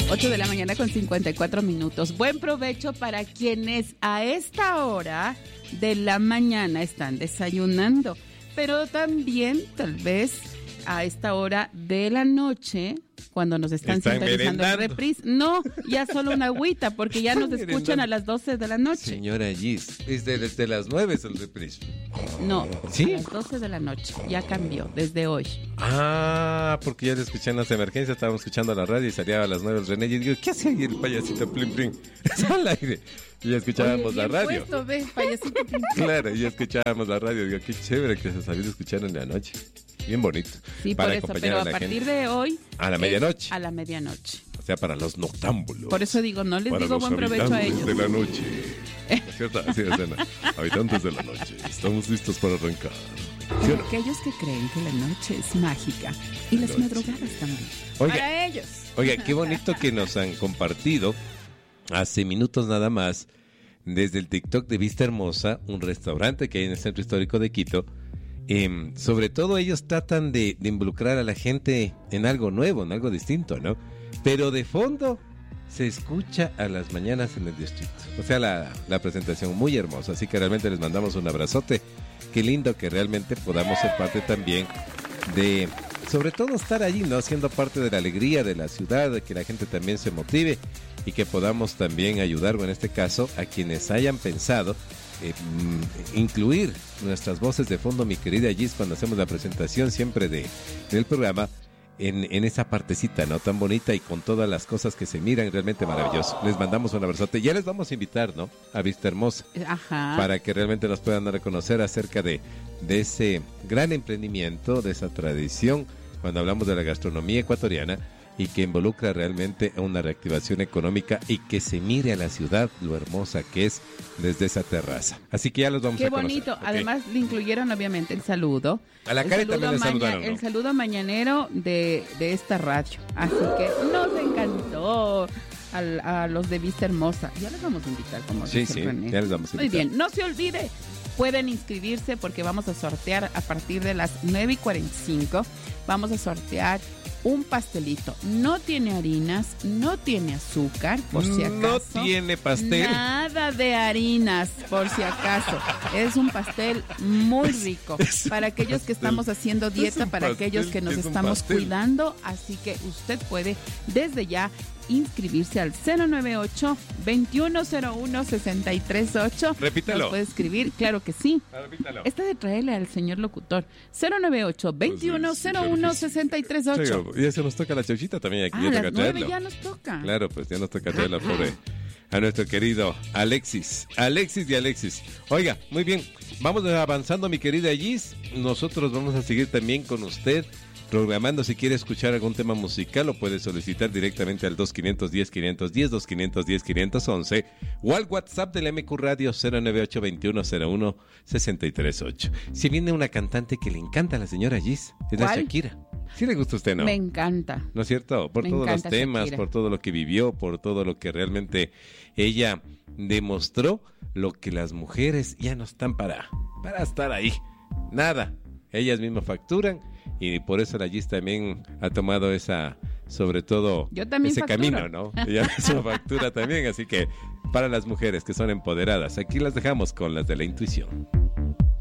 8 de la mañana con 54 minutos. Buen provecho para quienes a esta hora de la mañana están desayunando, pero también tal vez a esta hora de la noche, cuando nos están sintonizando el reprise. No, ya solo una agüita, porque ya nos escuchan a las 12 de la noche. Señora Gis, desde las 9 es el reprise. No, ¿sí? A las 12 de la noche, ya cambió, desde hoy. Ah, porque ya le escuché en las emergencias, estábamos escuchando la radio y salía a las 9 el René y digo, ¿qué hace ahí el payasito Plim Plim? Está al aire. Y ya escuchábamos la radio. Puesto, ¿ves? Payasito Plim Plim. Claro, y ya escuchábamos la radio. Digo, qué chévere que se sabía escuchar en la noche. Bien bonito. Sí, por eso, pero a partir de hoy. A la medianoche. A la medianoche. O sea, para los noctámbulos. Por eso digo, no les para digo buen provecho a ellos. De la noche. ¿No es cierto? Así es, habitantes de la noche. Estamos listos para arrancar. ¿Sí, no? Aquellos que creen que la noche es mágica y las madrugadas también. Oiga, para ellos. Oiga, qué bonito que nos han compartido hace minutos nada más desde el TikTok de Vista Hermosa, un restaurante que hay en el centro histórico de Quito. Sobre todo ellos tratan de involucrar a la gente en algo nuevo, en algo distinto, ¿no? Pero de fondo se escucha a las mañanas en el distrito. O sea, la presentación muy hermosa, así que realmente les mandamos un abrazote. Qué lindo que realmente podamos ser parte también de, sobre todo estar allí, ¿no? Siendo parte de la alegría de la ciudad, de que la gente también se motive y que podamos también ayudar, o en este caso, a quienes hayan pensado incluir nuestras voces de fondo, mi querida Gis, cuando hacemos la presentación siempre del programa, en esa partecita, ¿no? Tan bonita y con todas las cosas que se miran, realmente maravilloso. Les mandamos un abrazote. Ya les vamos a invitar, ¿no? A Vista Hermosa. Ajá. Para que realmente nos puedan dar a conocer acerca de ese gran emprendimiento, de esa tradición, cuando hablamos de la gastronomía ecuatoriana, y que involucra realmente a una reactivación económica y que se mire a la ciudad lo hermosa que es desde esa terraza. Así que ya los vamos a conocer. Qué bonito. Okay. Además le incluyeron obviamente el saludo. A la Cari también le saludaron, ¿no? El saludo mañanero de esta radio. Así que nos encantó a los de Vista Hermosa. Ya les vamos a invitar, como dice René. Ya les vamos a invitar. Muy bien, no se olvide. Pueden inscribirse porque vamos a sortear a partir de las 9:45. Vamos a sortear un pastelito. No tiene harinas, no tiene azúcar, por si acaso. No tiene pastel. Nada de harinas, por si acaso. Es un pastel muy rico. Para aquellos que estamos haciendo dieta, para aquellos que nos estamos cuidando. Así que usted puede desde ya inscribirse al 098-2101-638. Repítelo. Nos puede escribir, claro que sí. Repítelo. Esta de traerle al señor locutor. 098-2101-638. Ya se nos toca la chauchita también aquí. A las 9 ya nos toca. Claro, pues ya nos toca traerla a nuestro querido Alexis. Alexis. Oiga, muy bien. Vamos avanzando, mi querida Gis. Nosotros vamos a seguir también con usted programando. Si quiere escuchar algún tema musical, lo puede solicitar directamente al 2510-510, 2510-511 o al WhatsApp del MQ Radio 098-2101-638. Si viene una cantante que le encanta a la señora Gis, es la Shakira. ¿Sí le gusta a usted, no? Me encanta. ¿No es cierto? Por todos los temas, Shakira, por todo lo que vivió, por todo lo que realmente ella demostró, lo que las mujeres ya no están para estar ahí. Nada. Ellas mismas facturan y por eso la Gis también ha tomado sobre todo ese camino, ¿no? Ella misma factura también, así que para las mujeres que son empoderadas, aquí las dejamos con las de la intuición.